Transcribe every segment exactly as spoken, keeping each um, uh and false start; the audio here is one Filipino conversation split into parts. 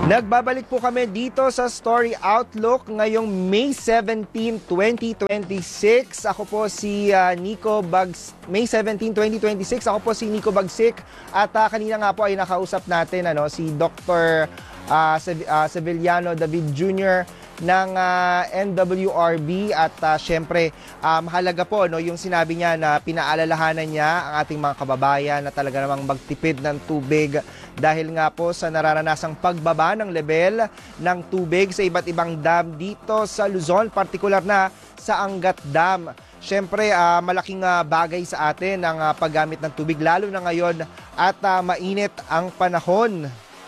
Nagbabalik po kami dito sa Story Outlook ngayong May seventeenth, twenty twenty-six. Ako po si uh, Nico Bags May seventeenth, twenty twenty-six. Ako po si Nico Bagsik at uh, kanina nga po ay nakausap natin ano si Doctor uh, Sev- uh, Sevillano David Junior ng uh, N W R B at uh, syempre uh, mahalaga po no yung sinabi niya na pinaalalahanan niya ang ating mga kababayan na talaga namang magtipid ng tubig dahil nga po sa nararanasang pagbaba ng level ng tubig sa iba't ibang dam dito sa Luzon, partikular na sa Angat Dam. Syempre uh, malaking uh, bagay sa atin ang uh, paggamit ng tubig lalo na ngayon at uh, mainit ang panahon.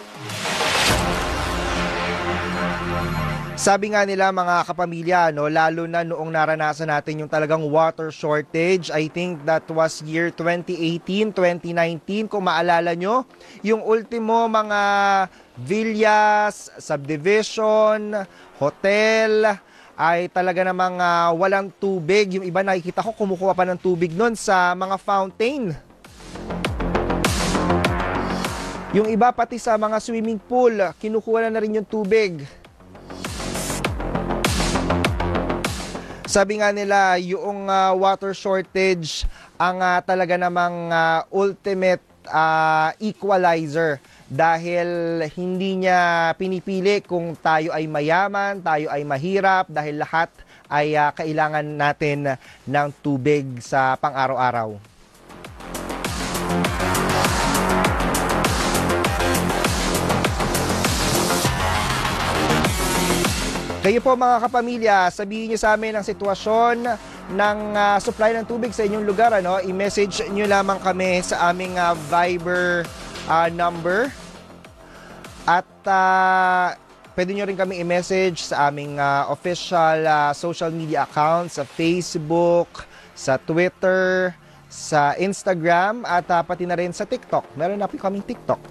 Sabi nga nila mga kapamilya, no, lalo na noong naranasan natin yung talagang water shortage, I think that was year twenty eighteen, twenty nineteen, kung maalala nyo, yung ultimo mga villas, subdivision, hotel, ay talaga namang uh, walang tubig. Yung iba nakikita ko kumukuha pa ng tubig nun sa mga fountain. Yung iba pati sa mga swimming pool, kinukuha na, na rin yung tubig. Sabi nga nila, yung uh, water shortage ang uh, talaga namang uh, ultimate uh, equalizer dahil hindi niya pinipili kung tayo ay mayaman, tayo ay mahirap dahil lahat ay uh, kailangan natin ng tubig sa pang-araw-araw. Kayo po mga kapamilya, sabihin niyo sa amin ang sitwasyon ng uh, supply ng tubig sa inyong lugar. Ano? I-message niyo lamang kami sa aming uh, Viber uh, number. At uh, pwede niyo rin kami i-message sa aming uh, official uh, social media accounts sa Facebook, sa Twitter, sa Instagram, at uh, pati na rin sa TikTok. Meron na po kaming TikTok.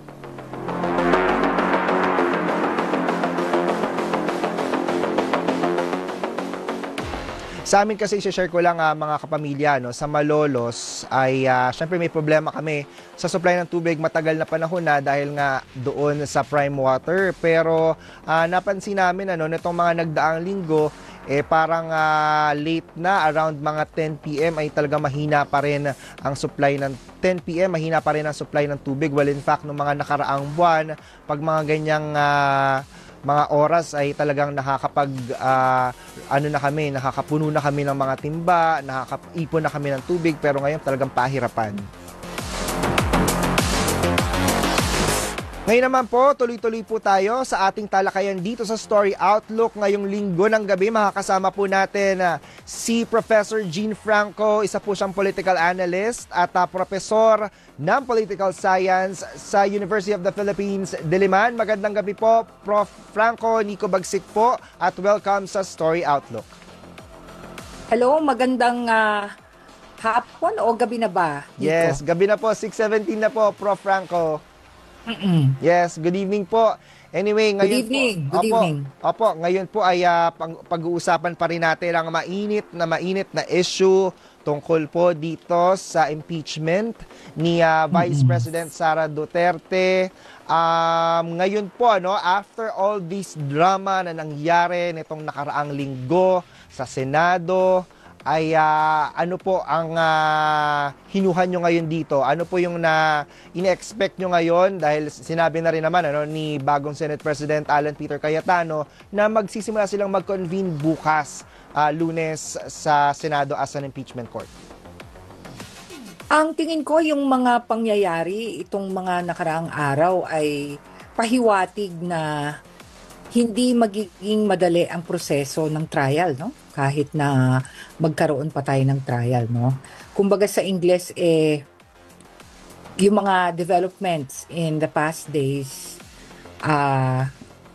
Sa amin kasi i-share ko lang uh, mga kapamilya, no, sa Malolos ay uh, syempre may problema kami sa supply ng tubig matagal na panahon na dahil nga doon sa prime water. Pero uh, napansin namin ano, nitong mga nagdaang linggo, eh parang uh, late na, around mga ten p m ay talaga mahina pa rin ang supply ng ten p m, mahina pa rin ang supply ng tubig. Well, in fact, noong mga nakaraang buwan, pag mga ganyang uh, mga oras ay talagang nakakapag uh, ano na kami, nakakapuno na kami ng mga timba, nakakaipon na kami ng tubig, pero ngayon talagang pahirapan. Ngayon naman po, tuloy-tuloy po tayo sa ating talakayan dito sa Story Outlook. Ngayong linggo ng gabi, makakasama po natin uh, si Professor Gene Franco, isa po siyang political analyst at uh, profesor ng Political Science sa University of the Philippines, Diliman. Magandang gabi po, Prof Franco. Nico Bagsik po at welcome sa Story Outlook. Hello, magandang uh, hapon o gabi na ba, Nico? Yes, gabi na po, six seventeen na po, Prof Franco. Mm-mm. Yes, good evening po. Anyway, ngayon good evening. po, good opo, evening. Opo, ngayon po ay uh, pag- pag-uusapan pa rin natin ang mainit na mainit na issue tungkol po dito sa impeachment ni uh, Vice mm-hmm. President Sara Duterte. Um, ngayon po, no, after all this drama na nangyari nitong nakaraang linggo sa Senado, ay uh, ano po ang uh, hinuhan nyo ngayon dito? Ano po yung na ine-expect nyo ngayon? Dahil sinabi na rin naman ano, ni bagong Senate President Alan Peter Cayetano na magsisimula silang mag-convene bukas, uh, Lunes, sa Senado as an impeachment court. Ang tingin ko yung mga pangyayari itong mga nakaraang araw ay pahiwatig na hindi magiging madali ang proseso ng trial, no? Kahit na magkaroon pa tayo ng trial, no? Kumbaga sa Ingles, eh, yung mga developments in the past days uh,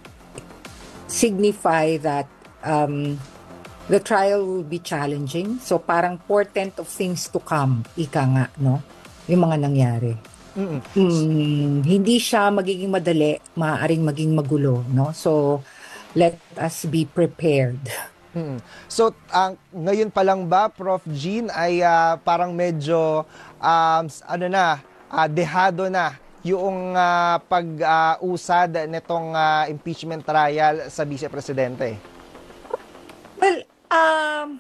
signify that um, the trial will be challenging. So parang portent of things to come, ika nga, no? Yung mga nangyari. Mm, hindi siya magiging madali, maaaring maging magulo, no? So let us be prepared. Mm. So ang uh, ngayon pa lang ba, Prof Gene, ay uh, parang medyo um, ano na, uh, dehado na yung ah, pag-usad nitong ah, impeachment trial sa Vice Presidente? Well, um,